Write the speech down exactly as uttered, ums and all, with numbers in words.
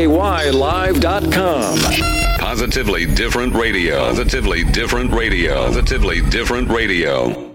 K Y live dot com. Positively different radio. Positively different radio. Positively different radio.